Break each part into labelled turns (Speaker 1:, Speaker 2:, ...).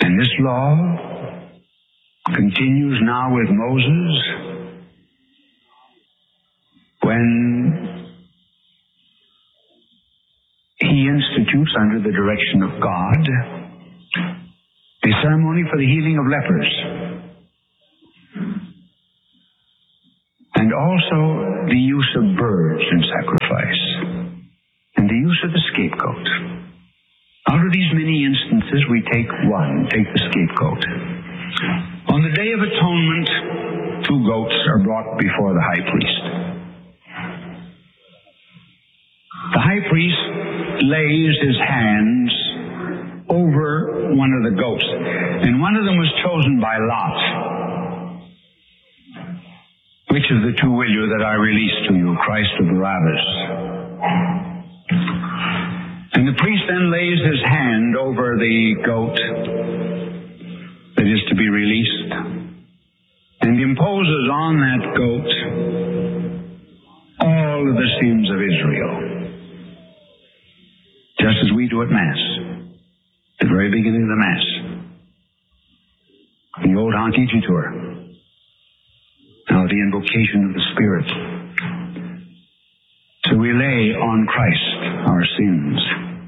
Speaker 1: And this law continues now with Moses when he institutes, under the direction of God, a ceremony for the healing of lepers, and also the use of birds in sacrifice, and the use of the scapegoat. Out of these many instances, we take the scapegoat. On the Day of Atonement, 2 goats are brought before the high priest. The high priest lays his hands over one of the goats, and one of them was chosen by lot. Which of the two will you that I release to you, Christ or Barabbas? And the priest then lays his hand over the goat that is to be released, and imposes on that goat all of the sins of Israel, just as we do at Mass, the very beginning of the Mass, the old Hankijitur. Now the invocation of the Spirit. So we lay on Christ our sins.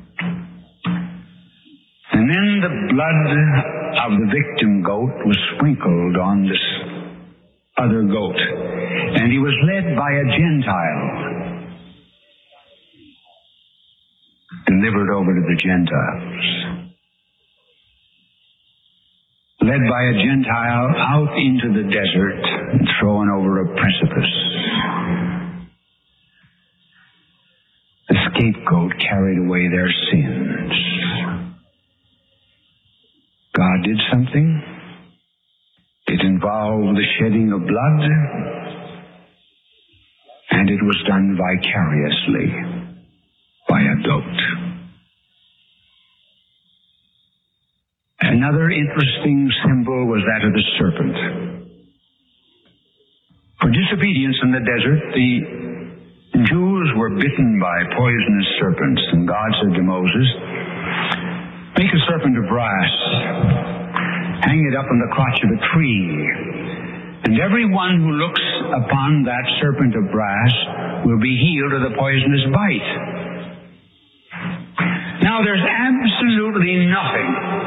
Speaker 1: And then the blood of the victim goat was sprinkled on this other goat. And he was led by a Gentile, delivered over to the Gentiles. Led by a Gentile out into the desert and thrown over a precipice. The scapegoat carried away their sins. God did something. It involved the shedding of blood, and it was done vicariously by a goat. Another interesting symbol was that of the serpent. For disobedience in the desert, the Jews were bitten by poisonous serpents, and God said to Moses, "Make a serpent of brass, hang it up on the crotch of a tree, and everyone who looks upon that serpent of brass will be healed of the poisonous bite." Now there's absolutely nothing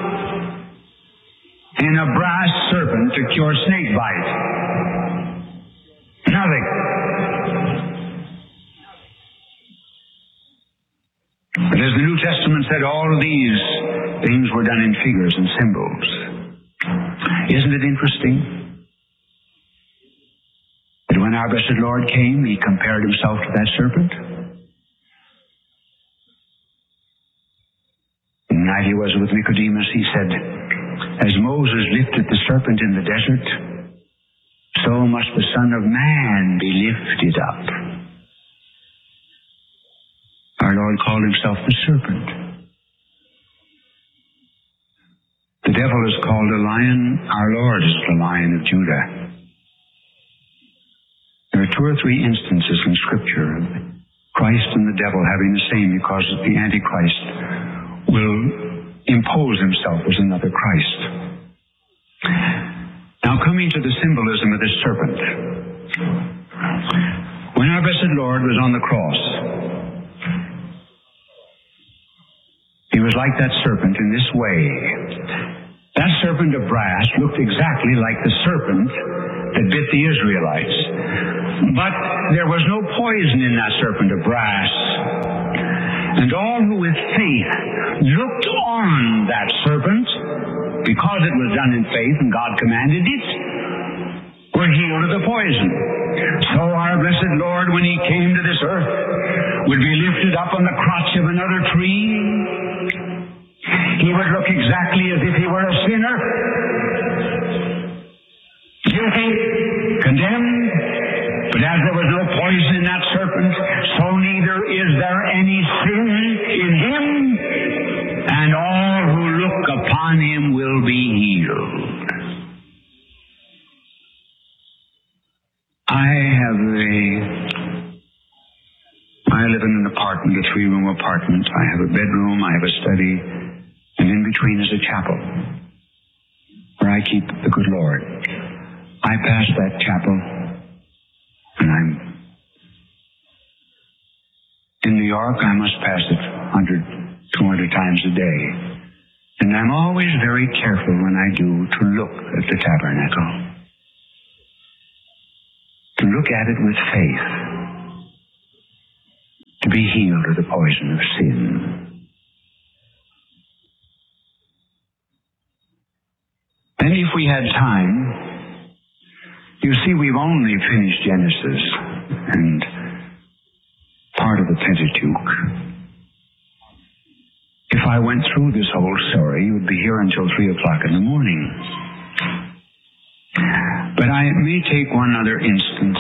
Speaker 1: in a brass serpent to cure snake bite. Nothing. But as the New Testament said, all of these things were done in figures and symbols. Isn't it interesting that when our blessed Lord came, he compared himself to that serpent? The night he was with Nicodemus, he said, "As Moses lifted the serpent in the desert, so must the Son of Man be lifted up." Our Lord called himself the serpent. The devil is called a lion. Our Lord is the Lion of Judah. There are 2 or 3 instances in Scripture of Christ and the devil having the same, because the Antichrist will impose himself as another Christ. Now coming to the symbolism of this serpent. When our blessed Lord was on the cross, he was like that serpent in this way. That serpent of brass looked exactly like the serpent that bit the Israelites. But there was no poison in that serpent of brass. And all who with faith looked on that serpent, because it was done in faith and God commanded it, were healed of the poison. So our blessed Lord, when he came to this earth, would be lifted up on the crotch of another tree. He would look exactly as if he were a sinner, guilty, condemned. But as there was no poison in that serpent, so neither is there any sin in him, and all who look upon him will be healed. I live in an apartment, a 3-room apartment. I have a bedroom, I have a study, and in between is a chapel. I keep the good Lord. I pass that chapel, and I'm in New York. I must pass it 100, 200 times a day. And I'm always very careful when I do to look at the tabernacle, to look at it with faith, to be healed of the poison of sin. And if we had time, you see, we've only finished Genesis and part of the Pentateuch. If I went through this whole story, you would be here until 3 o'clock in the morning. But I may take one other instance.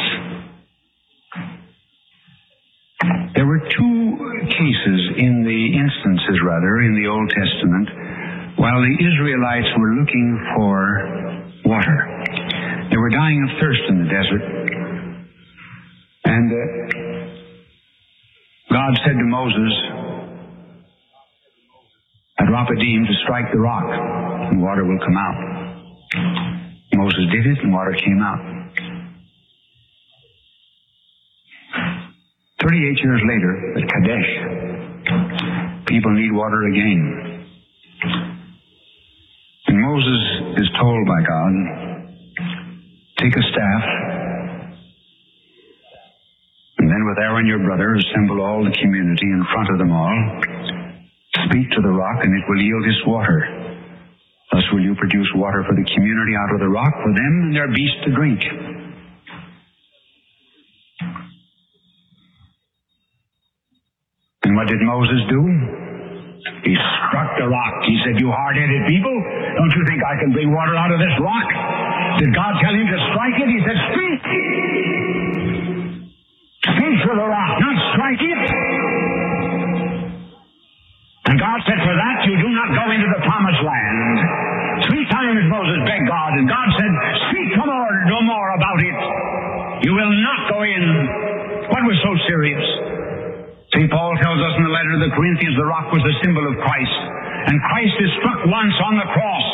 Speaker 1: There were two cases in the Old Testament, while the Israelites were looking for water. They were dying of thirst in the desert. And God said to Moses at Raphidim to strike the rock, and water will come out. Moses did it, and water came out. 38 years later, at Kadesh, people need water again. And Moses is told by God, take a staff, and then with Aaron your brother, assemble all the community in front of them all. Speak to the rock, and it will yield its water. Thus will you produce water for the community out of the rock, for them and their beasts to drink. And what did Moses do? He struck the rock. He said, you hard-headed people, don't you think I can bring water out of this rock? Did God tell him to strike it? He said, speak. Speak to the rock, not strike it. And God said, for that you do not go into the promised land. 3 times Moses begged God, and God said, speak no more about it. You will not go in. What was so serious? St. Paul tells us in the letter to the Corinthians, the rock was the symbol of Christ. And Christ is struck once on the cross.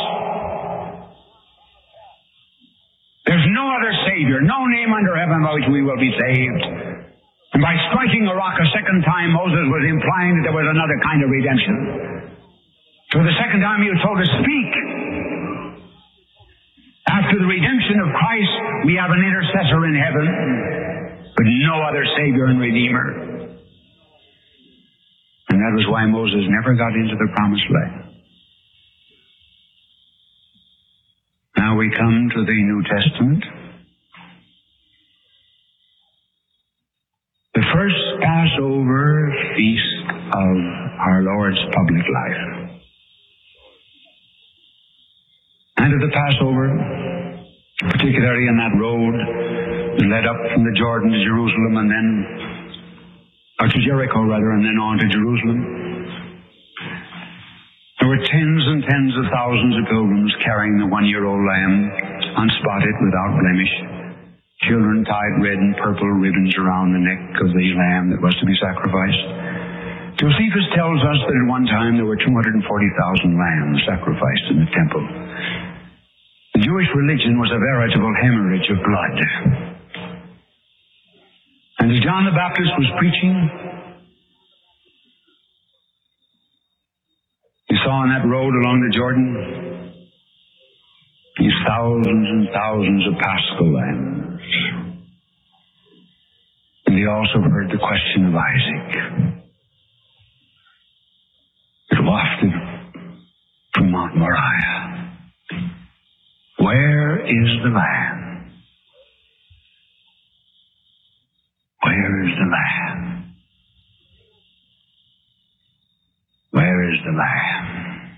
Speaker 1: There's no other Savior, no name under heaven by which we will be saved. And by striking the rock a second time, Moses was implying that there was another kind of redemption. So the second time he was told to speak. After the redemption of Christ, we have an intercessor in heaven, but no other Savior and Redeemer. And that was why Moses never got into the promised land. Now we come to the New Testament. The first Passover feast of our Lord's public life. And at the Passover, particularly on that road that led up from the Jordan to Jerusalem and then, or to Jericho rather, and then on to Jerusalem, there were tens and tens of thousands of pilgrims carrying the 1-year-old lamb, unspotted, without blemish. Children tied red and purple ribbons around the neck of the lamb that was to be sacrificed. Josephus tells us that at one time there were 240,000 lambs sacrificed in the temple. The Jewish religion was a veritable hemorrhage of blood. And as John the Baptist was preaching, he saw on that road along the Jordan these thousands and thousands of Paschal lambs. And he also heard the question of Isaac. It wafted from Mount Moriah. Where is the Lamb? Where is the Lamb? Where is the Lamb?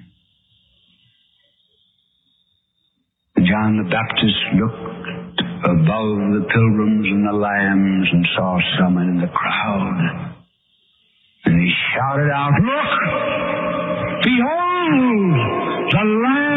Speaker 1: John the Baptist looked above the pilgrims and the lambs and saw someone in the crowd. And he shouted out, look! Behold! The Lamb